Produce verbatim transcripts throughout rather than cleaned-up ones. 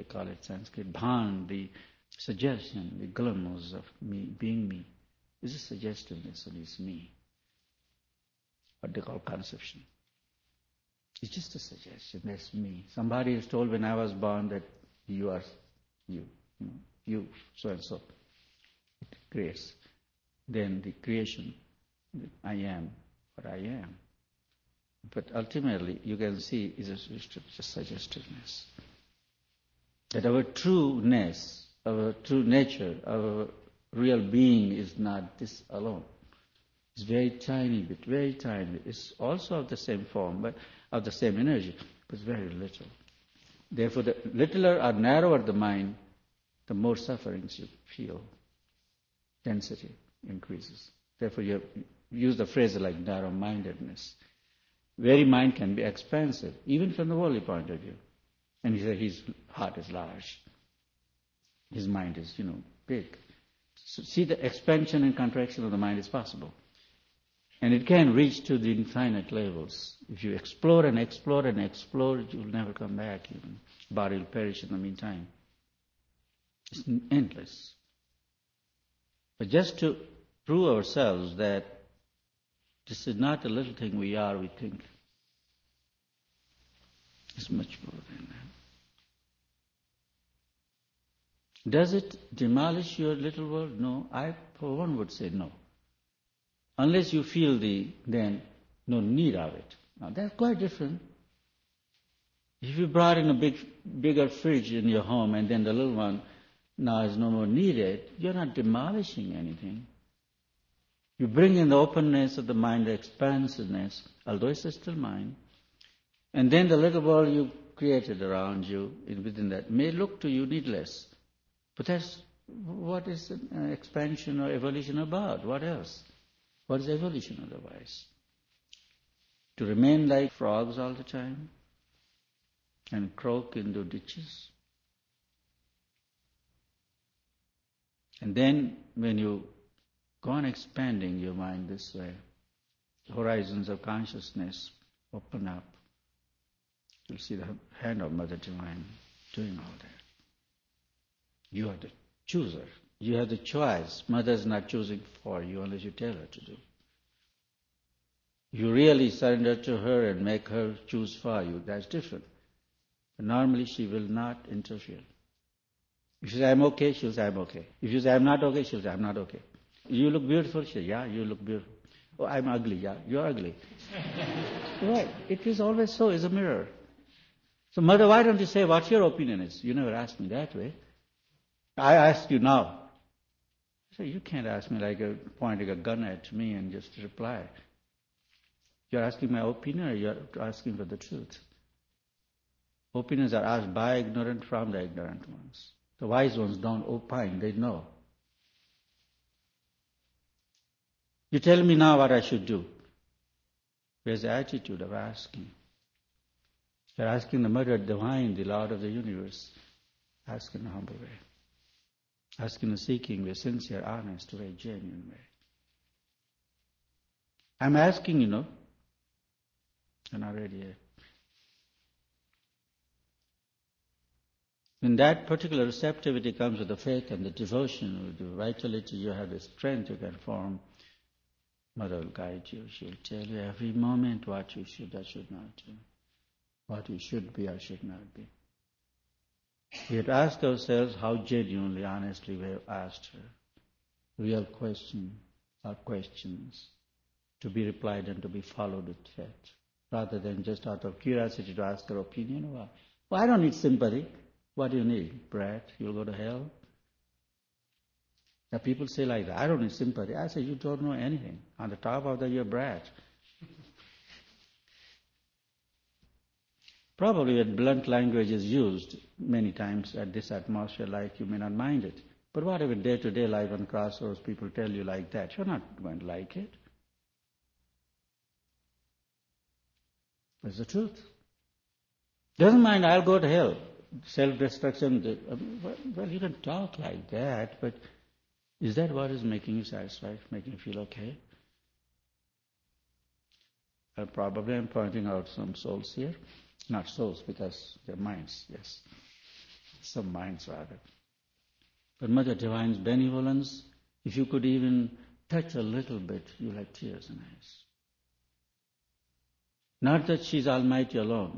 they call it Sanskrit, bhan, the suggestion, the glimmers of me, being me, is a suggestiveness of this me, what they call conception. It's just a suggestion, that's me. Somebody has told when I was born that you are you, you, know, you so and so. It creates. Then the creation, I am what I am. But ultimately, you can see is a suggestiveness. That our trueness, our true nature, our real being is not this alone. It's very tiny bit, very tiny. It's also of the same form, but of the same energy, but very little. Therefore, the littler or narrower the mind, the more sufferings you feel. Density increases. Therefore, you use the phrase like narrow-mindedness. Very mind can be expansive, even from the worldly point of view. And he said his heart is large. His mind is, you know, big. So see, the expansion and contraction of the mind is possible. And it can reach to the infinite levels. If you explore and explore and explore, you'll never come back even. Body will perish in the meantime. It's endless. But just to prove ourselves that this is not a little thing we are, we think. It's much more than that. Does it demolish your little world? No. I, for one, would say no. Unless you feel the, then, no need of it. Now, that's quite different. If you brought in a big, bigger fridge in your home and then the little one now is no more needed, you're not demolishing anything. You bring in the openness of the mind, the expansiveness, although it's still mind. And then the little world you created around you, within that, may look to you needless. But that's what is an expansion or evolution about? What else? What is evolution otherwise? To remain like frogs all the time and croak into ditches? And then when you go on expanding your mind this way, the horizons of consciousness open up. You'll see the hand of Mother Divine doing all that. You are the chooser. You have the choice. Mother is not choosing for you unless you tell her to do. You really surrender to her and make her choose for you. That's different. But normally she will not interfere. If you say, I'm okay, she'll say, I'm okay. If you say, I'm not okay, she'll say, I'm not okay. You look beautiful, she'll say, yeah, you look beautiful. Oh, I'm ugly, yeah, you're ugly. Right, it is always so, it's a mirror. So, Mother, why don't you say what your opinion is? You never asked me that way. I ask you now. So you can't ask me like a, pointing a gun at me and just reply. You're asking my opinion or you're asking for the truth? Opinions are asked by ignorant from the ignorant ones. The wise ones don't opine, they know. You tell me now what I should do. Where's the attitude of asking? You're asking the Mother Divine, the Lord of the universe. Ask in a humble way. Ask in a seeking way, sincere, honest way, genuine way. I'm asking, you know. You're not ready yet. When that particular receptivity comes with the faith and the devotion, with the vitality, you have the strength you can form. Mother will guide you. She will tell you every moment what you should or should not do, what you should be or should not be. We have to ask ourselves how genuinely, honestly we have asked her. Real question or questions to be replied and to be followed with faith, rather than just out of curiosity to ask her opinion. Well, well I don't need sympathy. What do you need? Brat, you'll go to hell? Now people say like that, I don't need sympathy. I say, you don't know anything. On the top of that, you're a brat. Probably when blunt language is used many times at this atmosphere like you may not mind it. But what if in day-to-day life on crossroads people tell you like that? You're not going to like it. That's the truth. Doesn't mind, I'll go to hell. Self-destruction, well, you can talk like that, but is that what is making you satisfied, making you feel okay? Uh, probably I'm pointing out some souls here. Not souls, because they're minds, yes. some minds rather. But Mother Divine's benevolence, if you could even touch a little bit, you'll have tears in eyes. Not that she's almighty alone,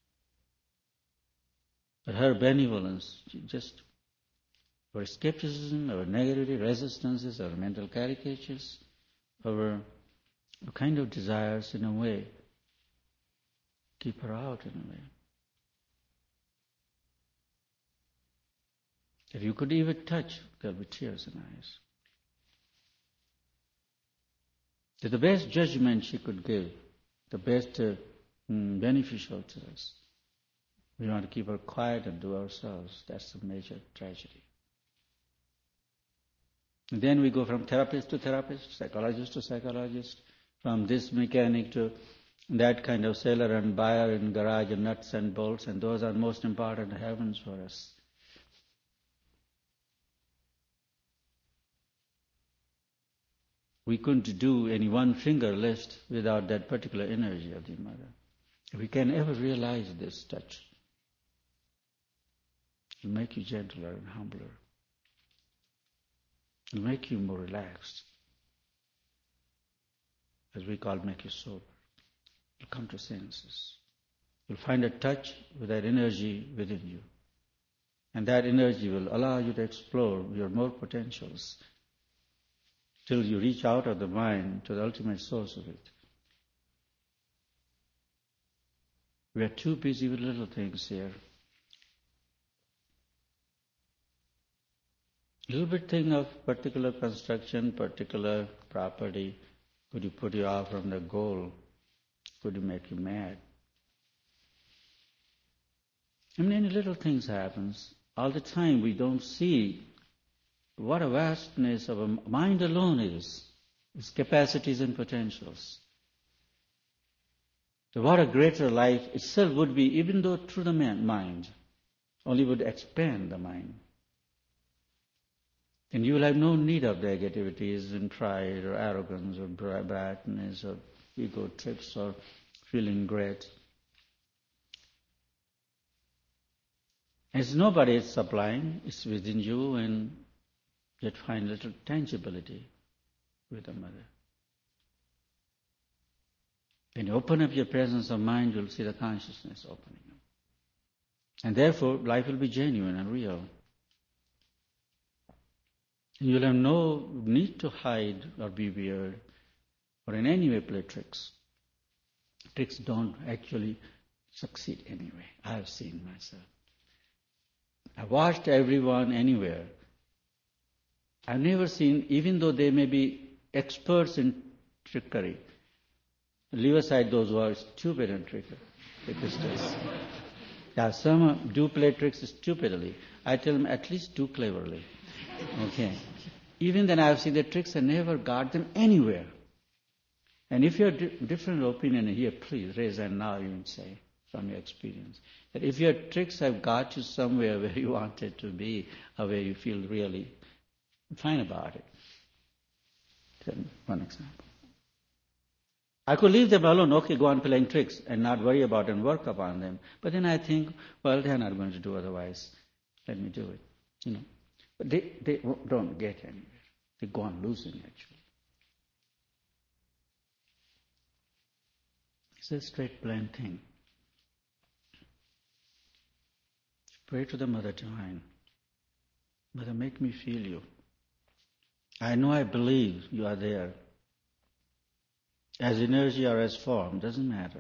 but her benevolence, just our skepticism, our negativity, resistances, our mental caricatures, our kind of desires in a way, keep her out in a way. If you could even touch, there'll be tears in eyes. So the best judgment she could give, the best uh, mm, beneficial to us, we want to keep her quiet and do ourselves. That's the major tragedy. And then we go from therapist to therapist, psychologist to psychologist, from this mechanic to that kind of seller and buyer in garage and nuts and bolts, and those are most important heavens for us. We couldn't do any one finger list without that particular energy of the Mother. If we can ever realize this touch, it'll make you gentler and humbler. It'll make you more relaxed. As we call, make you sober. You'll come to senses. You'll find a touch with that energy within you. And that energy will allow you to explore your more potentials till you reach out of the mind to the ultimate source of it. We are too busy with little things here. Little bit thing of particular construction, particular property, could you put you off from the goal? Could you make you mad? I mean, any little things happens. All the time we don't see what a vastness of a mind alone is, its capacities and potentials. So what a greater life itself would be, even though through the mind, only would expand the mind. And you will have no need of negativities and pride or arrogance or brightness or ego trips or feeling great. It's nobody is supplying, it's within you, and yet find little tangibility with the Mother. When you open up your presence of mind, you'll see the consciousness opening up. And therefore, life will be genuine and real. You'll have no need to hide or be weird or in any way play tricks. Tricks don't actually succeed anyway. I've seen myself. I've watched everyone anywhere. I've never seen, even though they may be experts in trickery, leave aside those who are stupid in trickery. Yeah, some do play tricks stupidly. I tell them at least do cleverly. Okay. Even then I've seen the tricks and never got them anywhere. And if you have di- different opinion here, please raise hand now you and say from your experience. That if your tricks have got you somewhere where you wanted to be, or where you feel really fine about it. Then one example. I could leave them alone, okay, go on playing tricks and not worry about and work upon them. But then I think, well, they're not going to do otherwise. Let me do it. You know. But they, they don't get anywhere. They go on losing, actually. It's a straight, plain thing. Pray to the Mother Divine. Mother, make me feel you. I know I believe you are there. As energy or as form, doesn't matter.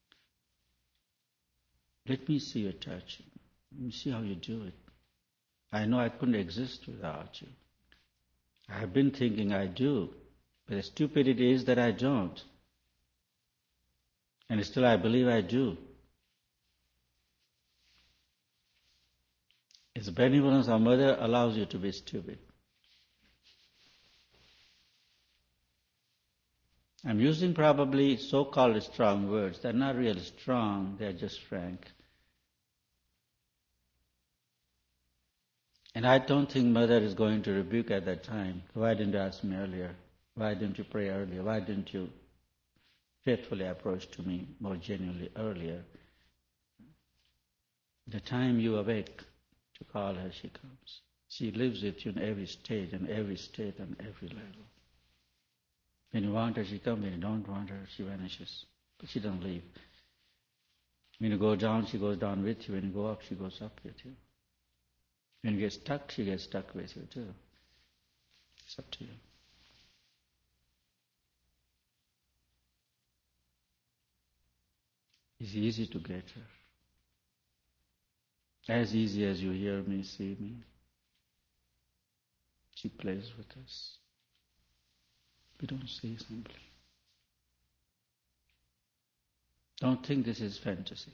Let me see your touch. Let me see how you do it. I know I couldn't exist without you. I have been thinking I do, but the stupidity is that I don't. And still I believe I do. It's benevolence our Mother allows you to be stupid. I'm using probably so-called strong words. They're not really strong, they're just frank. And I don't think Mother is going to rebuke at that time. Why didn't you ask me earlier? Why didn't you pray earlier? Why didn't you faithfully approach to me more genuinely earlier? The time you awake To call her, she comes. She lives with you in every stage and every state and every level. When you want her, she comes. When you don't want her, she vanishes. But she doesn't leave. When you go down, she goes down with you. When you go up, she goes up with you. When you get stuck, she gets stuck with you too. It's up to you. It's easy to get her. As easy as you hear me, see me. She plays with us. We don't see simply. Don't think this is fantasy.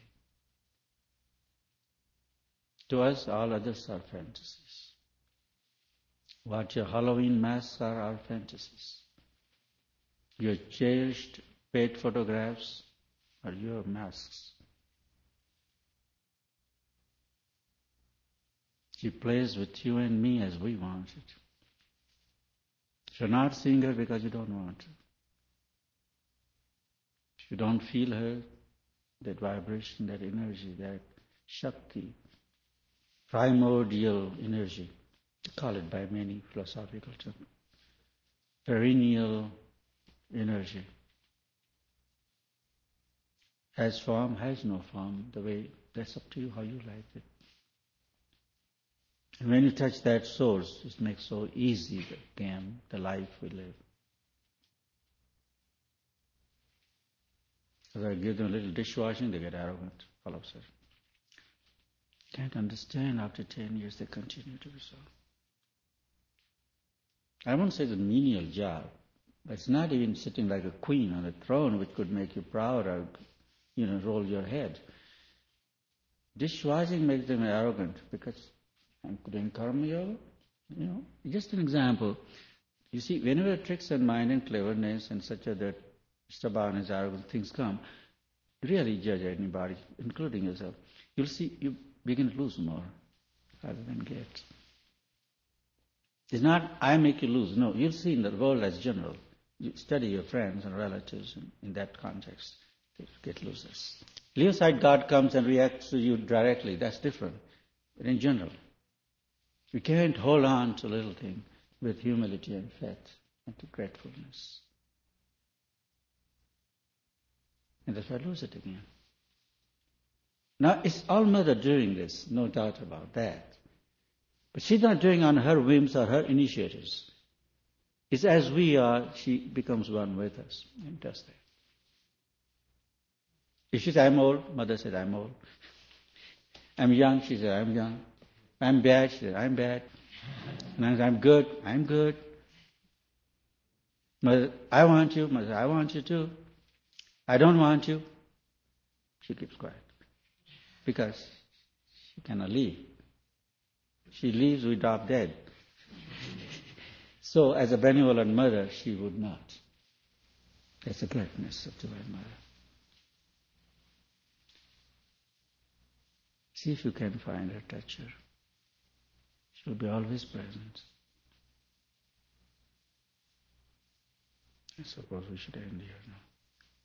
To us, all others are fantasies. What your Halloween masks are, are fantasies. Your cherished pet photographs are your masks. She plays with you and me as we want it. You're not seeing her because you don't want her. If you don't feel her, that vibration, that energy, that Shakti, primordial energy, call it by many philosophical terms, perennial energy, has form, has no form, the way, that's up to you how you like it. And when you touch that source, it makes so easy the game, the life we live. As I give them a little dishwashing, they get arrogant, all of a sudden. Can't understand after ten years they continue to be so. I won't say it's a menial job, but it's not even sitting like a queen on a throne which could make you proud or, you know, roll your head. Dishwashing makes them arrogant because I'm doing karma yoga, you know. Just an example. You see, whenever tricks and mind and cleverness and such other stubbornness, arrogant things come, really judge anybody, including yourself, you'll see you begin to lose more rather than get. It's not I make you lose. No, you'll see in the world as general. You study your friends and relatives in, in that context. They get losers. Leave aside God comes and reacts to you directly. That's different. But in general, we can't hold on to little thing with humility and faith and to gratefulness. And that's why I lose it again. Now, it's all Mother doing this, no doubt about that. But she's not doing on her whims or her initiatives. It's as we are, she becomes one with us and does that. If she says, I'm old, Mother said, I'm old. I'm young, she said, I'm young. I'm bad, she said, I'm bad. And I'm good, I'm good. Mother, I want you, Mother, I want you too. I don't want you. She keeps quiet. Because she cannot leave. She leaves, we drop dead. So, as a benevolent mother, she would not. That's the greatness of Divine Mother. See if you can find her, touch her. She will be always present. I suppose we should end here now.